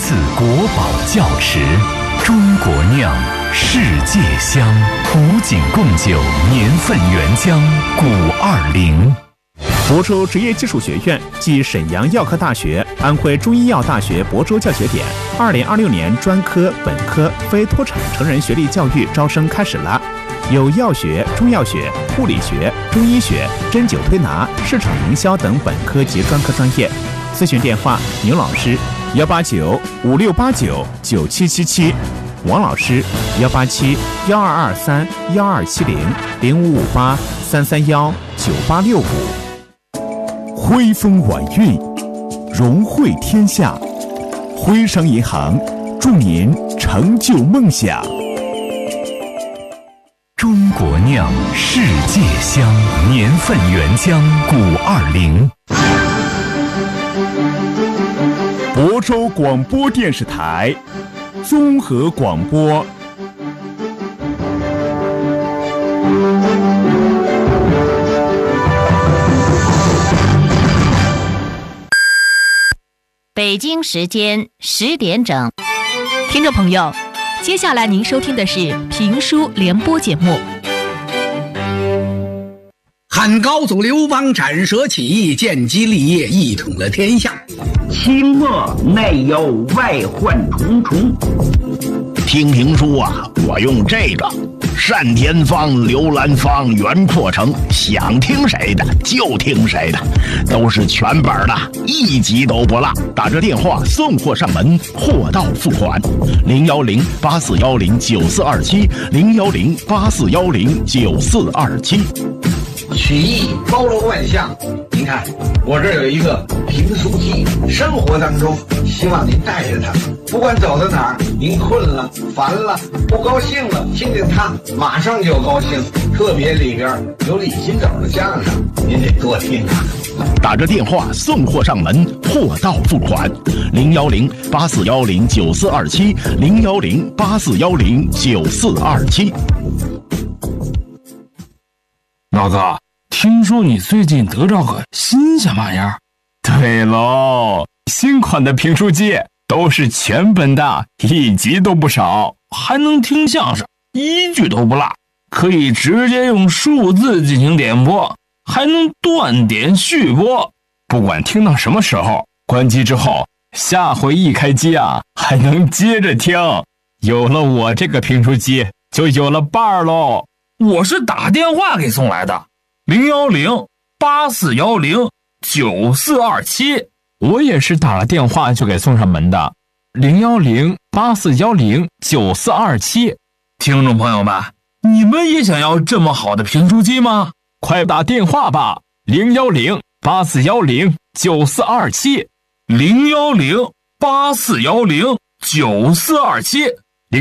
次国宝窖池，中国酿，世界香，古井贡酒，年份原浆520。 亳州职业技术学院暨沈阳药科大学、安徽中医药大学亳州教学点2026年专科、本科、非脱产成人学历教育招生开始了。有药学、中药学、护理学、中医学、针灸推拿、市场营销等本科及专科专业。咨询电话：牛老师18956899777，王老师187-1223-1270-0558-331-9865。辉风晚运，荣汇天下。徽商银行祝您成就梦想。 中国酿，世界香，年份原浆520。 亳州广播电视台综合广播。 北京时间10点整， 听众朋友，接下来您收听的是评书联播节目。 汉高祖刘邦斩蛇起义，建基立业，一统了天下。 清末内忧外患重重。 听评书啊，我用这个单田芳、刘兰芳、袁阔成，想听谁的就听谁的，都是全本的，一集都不落。打着电话送货上门，货到付款。010-8410-9427，010-8410-9427。 曲艺包罗万象，您看我这儿有一个评书记，生活当中希望您带着它，不管走到哪儿，您困了、烦了、不高兴了，听听它马上就高兴。特别里边有李金斗的相声，您得多听啊。 打着电话送货上门，货到付款。010-8410-9427，010-8410-9427。 老哥，听说你最近得着个新鲜玩意儿？ 对喽，新款的评书机都是全本的，一集都不少， 还能听相声，一句都不落，可以直接用数字进行点播，还能断点续播， 不管听到什么时候，关机之后，下回一开机啊，还能接着听。有了我这个评书机，就有了伴儿喽。 我是打电话给送来的，010-8410-9427。 我也是打了电话就给送上门的，010-8410-9427。 听众朋友们，你们也想要这么好的评书机吗？ 快打电话吧，010-8410-9427， 010-8410-9427，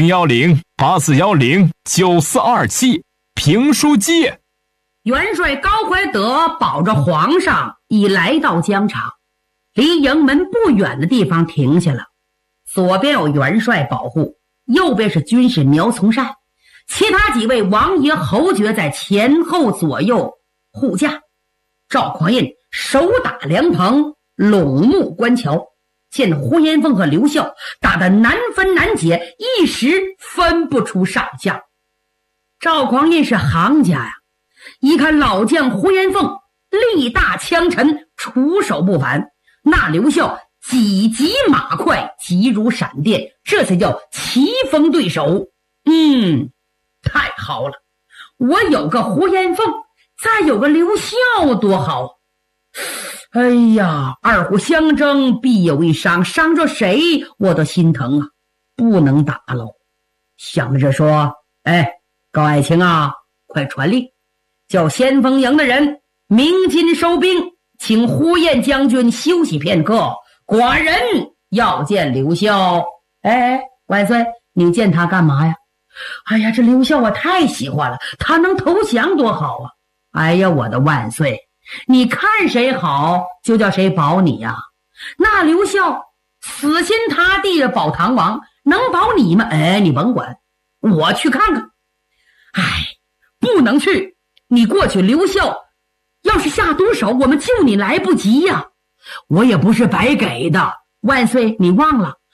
010-8410-9427。评书机。 元帅高怀德保着皇上已来到疆场，离营门不远的地方停下了。左边有元帅保护，右边是军士苗从善，其他几位王爷侯爵在前后左右护驾。赵匡胤手打凉棚，拢目观瞧，见呼延凤和刘孝打得难分难解，一时分不出上下。赵匡胤是行家呀，一看老将呼延凤力大枪沉，出手不凡，那刘孝几级马快，急如闪电，这才叫棋逢对手。太好了，我有个呼延凤，再有个刘孝多好。哎呀，二虎相争必有一伤，伤着谁我都心疼啊，不能打喽。想着说，高爱卿啊，快传令，叫先锋营的人鸣金收兵，请呼延将军休息片刻，寡人要见刘孝。万岁，你见他干嘛呀？哎呀，这刘孝我太喜欢了，他能投降多好啊。哎呀，我的万岁，你看谁好就叫谁保你呀。那刘孝死心塌地的保唐王，能保你吗？你甭管，我去看看。不能去，你过去，刘孝要是下毒手，我们救你来不及呀。我也不是白给的，万岁，你忘了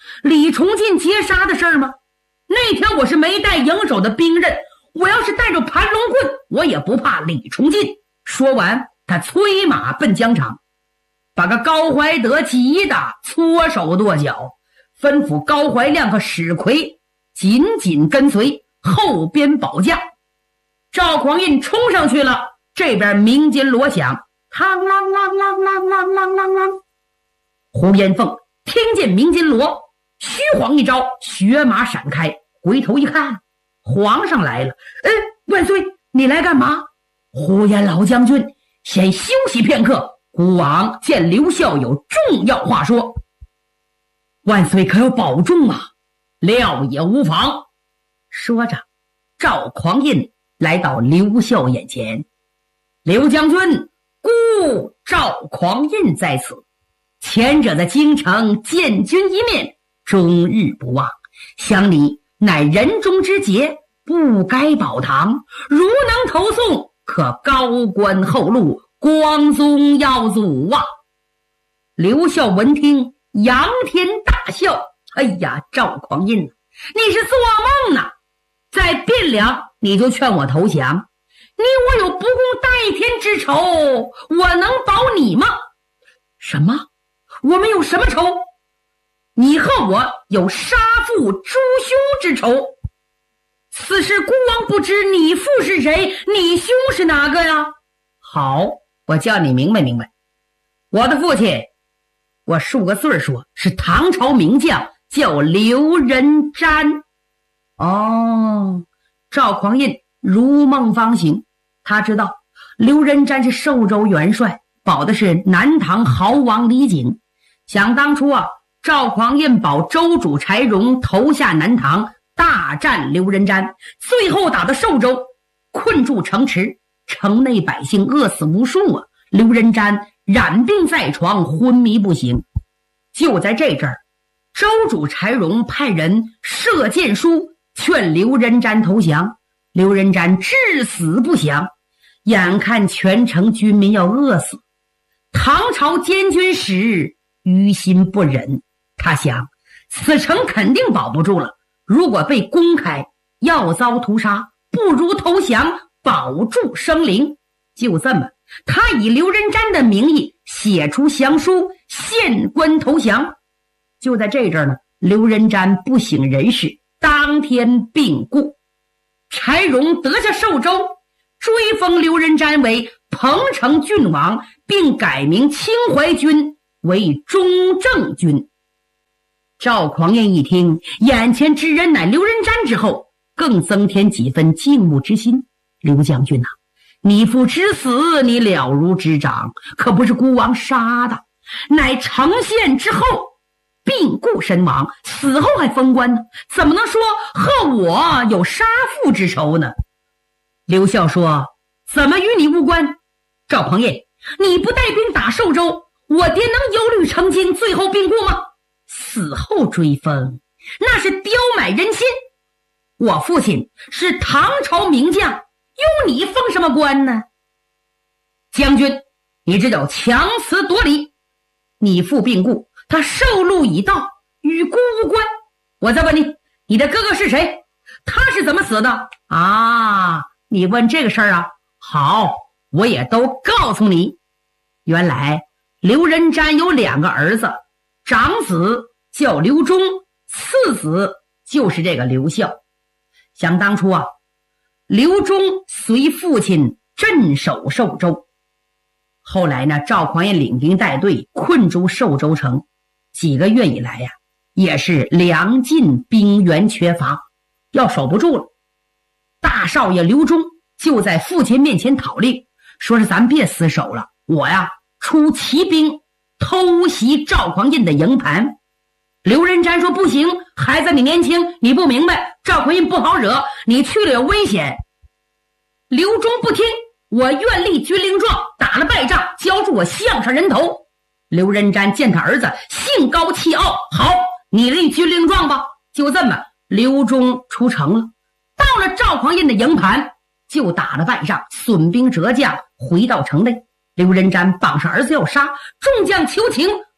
李崇进劫杀的事儿吗？那天我是没带营手的兵刃，我要是带着盘龙棍，我也不怕李崇进。说完，他催马奔疆场，把个高怀德急得搓手跺脚，吩咐高怀亮和史奎紧紧跟随，后边保驾。赵匡胤冲上去了，这边鸣金锣响，嘡啷啷啷啷啷啷啷啷。胡延凤听见鸣金锣，虚晃一招，血马闪开，回头一看，皇上来了。万岁，你来干嘛？胡延老将军，先休息片刻，孤王见刘孝有重要话说。万岁可要保重啊！料也无妨。说着，赵匡胤来到刘孝眼前。刘将军，孤赵匡胤在此，前者在京城见君一面，终日不忘，想你乃人中之杰，不该保堂，如能投送，可高官厚禄，光宗耀祖啊！刘孝闻听，仰天大笑。哎呀，赵匡胤，你是做梦呢！再变两，你就劝我投降，你我有不共戴天之仇，我能保你吗？什么？我们有什么仇？你和我有杀父诛兄之仇。此事孤王不知你父是谁，你兄是哪个呀？好，我叫你明白明白。我的父亲，我数个岁说，是唐朝名将，叫刘仁瞻。哦，赵匡胤如梦方醒，他知道刘仁瞻是寿州元帅，保的是南唐豪王李璟。想当初啊，赵匡胤保州主柴荣投下南唐，大战刘仁瞻，最后打到寿州，困住城池，城内百姓饿死无数啊！刘仁瞻染病在床，昏迷不醒。就在这阵儿，州主柴荣派人射箭书劝刘仁瞻投降，刘仁瞻至死不降。眼看全城军民要饿死，唐朝监军使于心不忍，他想此城肯定保不住了，如果被公开，要遭屠杀，不如投降，保住生灵。就这么，他以刘仁瞻的名义写出降书，献官投降。就在这阵儿呢，刘仁瞻不省人事，当天病故。柴荣得下寿州，追封刘仁瞻为彭城郡王，并改名清淮君为中正君。赵匡胤一听眼前之人乃刘仁瞻之后，更增添几分敬慕之心。刘将军啊，你父之死你了如指掌，可不是孤王杀的，乃成县之后病故身亡，死后还封官呢，怎么能说和我有杀父之仇呢？刘孝说，怎么与你无关？赵匡胤，你不带兵打寿州，我爹能有虑成精，最后病故吗？死后追封，那是刁买人心。我父亲是唐朝名将，用你封什么官呢？将军，你这叫强词夺理。你父病故，他受禄已到，与孤无关。我再问你，你的哥哥是谁？他是怎么死的？啊，你问这个事儿啊？好，我也都告诉你。原来刘仁瞻有2个儿子，长子叫刘忠，次子就是这个刘孝。想当初啊，刘忠随父亲镇守寿州，后来呢，赵匡胤领兵带队困住寿州城，几个月以来呀，也是粮尽兵源缺乏，要守不住了。大少爷刘忠就在父亲面前讨令，说是咱别死守了，我呀出骑兵偷袭赵匡胤的营盘。刘仁瞻说不行，孩子你年轻，你不明白，赵匡胤不好惹，你去了有危险。刘忠不听，我愿立军令状，打了败仗，交出我项上人头。刘仁瞻见他儿子兴高气傲，好，你立军令状吧。就这么，刘忠出城了，到了赵匡胤的营盘，就打了败仗，损兵折将，回到城内。刘仁瞻绑上儿子要杀，众将求情，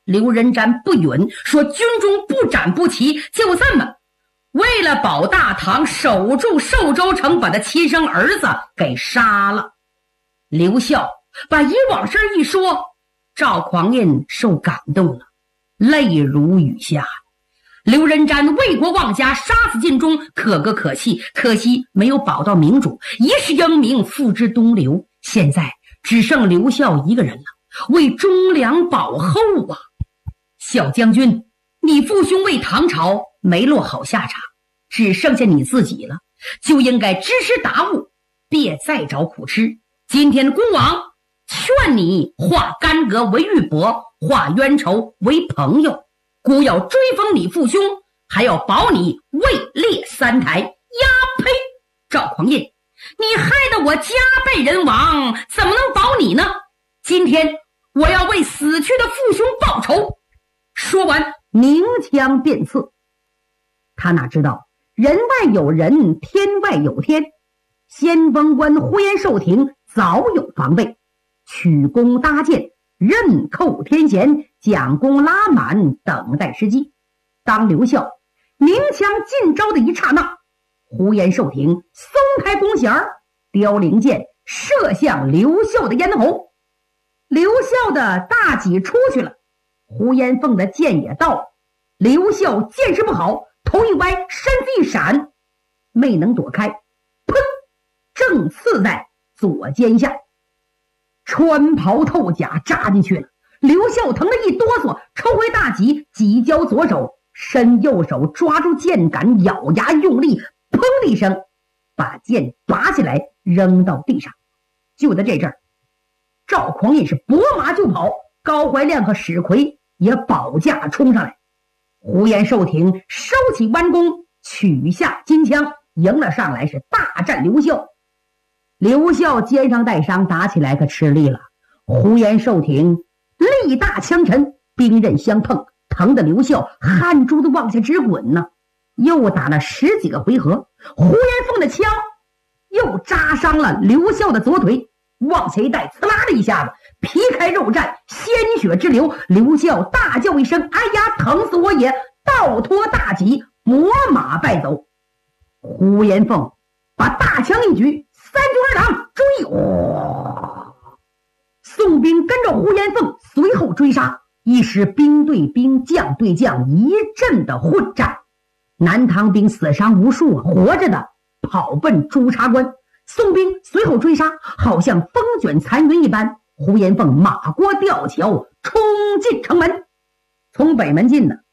刘仁瞻不允，说军中不斩不齐，就这么为了保大唐，守住寿州城，把他亲生儿子给杀了。刘孝把以往事一说，赵匡胤受感动了，泪如雨下。刘仁瞻为国忘家，杀死尽忠，可歌可泣，可惜没有保到明主，一世英名付之东流。现在只剩刘孝一个人了，为忠良保后啊！小将军，你父兄为唐朝没落好下场，只剩下你自己了，就应该知识达悟，别再找苦吃。今天的公王劝你化干戈为玉帛，化冤仇为朋友，孤要追封你父兄，还要保你位列三台。呀呸！赵匡胤，你害得我家败人亡，怎么能保你呢？今天我要为死去的父兄报仇。说完鸣枪便刺。他哪知道人外有人，天外有天，先锋官呼延寿亭早有防备，曲弓搭箭，刃扣天弦，将弓拉满，等待时机。当刘孝鸣枪进招的一刹那，呼延寿亭松开弓弦，凋零箭射向刘孝的咽喉。刘孝的大戟出去了，呼延凤的剑也到了。刘孝见势不好，头一歪，身子一闪，没能躲开，砰，正刺在左肩下。穿袍透甲扎进去了，刘孝疼得一哆嗦，抽回大戟，急交左手，伸右手抓住剑杆，咬牙用力，砰的一声把剑拔起来扔到地上。就在这阵儿，赵匡胤是拨马就跑，高怀亮和史奎也保驾冲上来。呼延寿亭收起弯弓，取下金枪，迎了上来，是大战刘孝。刘孝肩上带伤，打起来可吃力了。呼延寿亭力大枪沉，兵刃相碰，疼得刘孝汗珠子往下直滚呢。又打了10几个回合，呼延凤的枪又扎伤了刘孝的左腿，往前一带，刺啦的一下子，皮开肉绽，鲜血直流。刘孝大叫一声：“哎呀，疼死我也！”倒拖大戟，拨马败走。呼延凤把大枪一举，三军二郎追！宋兵跟着呼延凤随后追杀，一时兵对兵，将对将，一阵的混战。南唐兵死伤无数，活着的跑奔朱察关。宋兵随后追杀，好像风卷残云一般。呼延凤马过吊桥，冲进城门。从北门进呢，